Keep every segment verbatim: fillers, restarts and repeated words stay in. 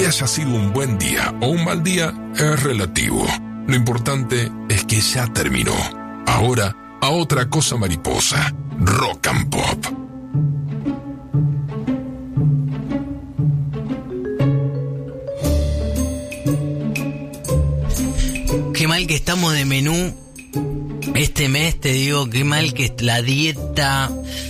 Que haya sido un buen día o un mal día es relativo. Lo importante es que ya terminó. Ahora, a otra cosa mariposa. Rock and Pop. Qué mal que estamos de menú este mes, te digo, qué mal que la dieta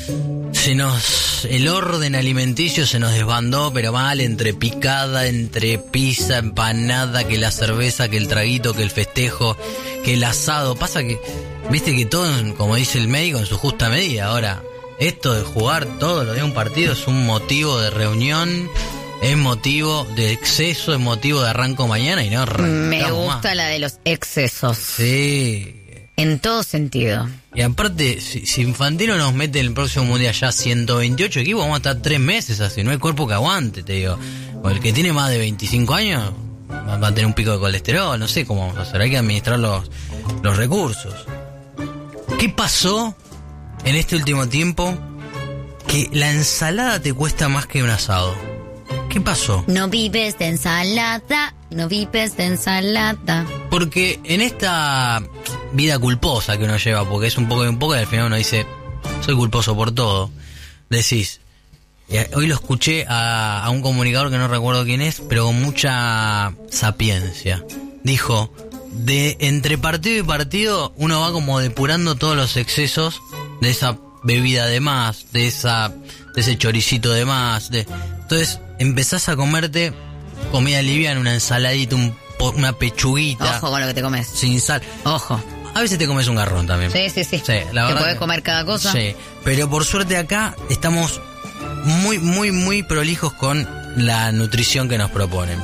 se nos, el orden alimenticio se nos desbandó, pero mal, entre picada, entre pizza, empanada, que la cerveza, que el traguito, que el festejo, que el asado. Pasa que, viste que todo, como dice el médico, en su justa medida. Ahora, esto de jugar todos los días un partido es un motivo de reunión, es motivo de exceso, es motivo de arranco mañana y no Me gusta más. La de los excesos. Sí. En todo sentido. Y aparte, si, si Infantino nos mete en el próximo mundial ya ciento veintiocho equipos, vamos a estar tres meses así. No hay cuerpo que aguante, te digo. O el que tiene más de veinticinco años va a tener un pico de colesterol. No sé cómo vamos a hacer. Hay que administrar los, los recursos. ¿Qué pasó en este último tiempo que la ensalada te cuesta más que un asado? ¿Qué pasó? No vives de ensalada, no vives de ensalada. Porque en esta vida culposa que uno lleva, porque es un poco y un poco, y al final uno dice, soy culposo por todo, decís, hoy lo escuché a, a un comunicador que no recuerdo quién es, pero con mucha sapiencia. Dijo, de entre partido y partido uno va como depurando todos los excesos de esa bebida de más, de esa de ese choricito de más, de entonces empezás a comerte comida liviana, una ensaladita, un, una pechuguita. Ojo con lo que te comes. Sin sal. Ojo. A veces te comes un garrón también. Sí, sí, sí. sí la ¿Te verdad podés que, comer cada cosa? Sí, pero por suerte acá estamos muy, muy, muy prolijos con la nutrición que nos proponen.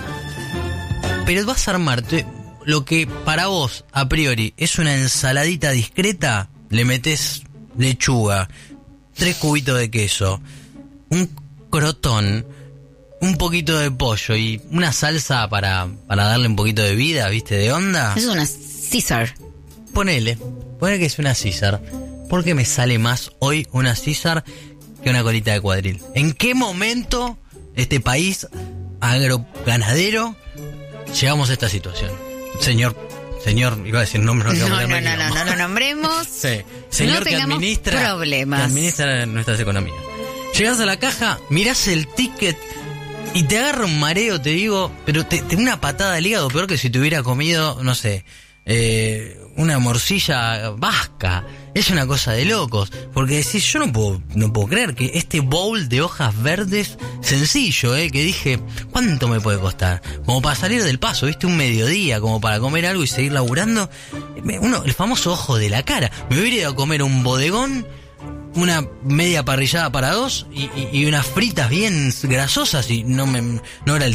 Pero vas a armarte lo que para vos, a priori, es una ensaladita discreta, le metés lechuga, tres cubitos de queso, un crotón, un poquito de pollo y una salsa para, para darle un poquito de vida, ¿viste? De onda. Es una César. Ponele, ponele que es una César. ¿Por qué me sale más hoy una César que una colita de cuadril? ¿En qué momento este país agroganadero llegamos a esta situación? Señor, señor, iba a decir nombre, No, no, no, no, no, no, no, no nombremos. Sí, señor no que administra, problemas. que administra nuestras economías. Llegás a la caja, mirás el ticket y te agarra un mareo, te digo, pero te, te una patada al hígado, peor que si te hubiera comido, no sé, eh, una morcilla vasca. Es una cosa de locos, porque decís, yo no puedo, no puedo creer que este bowl de hojas verdes, sencillo, eh, que dije, ¿cuánto me puede costar? Como para salir del paso, viste, un mediodía, como para comer algo y seguir laburando. Uno, el famoso ojo de la cara. Me hubiera ido a comer un bodegón, una media parrillada para dos y, y, y unas fritas bien grasosas y no me no era el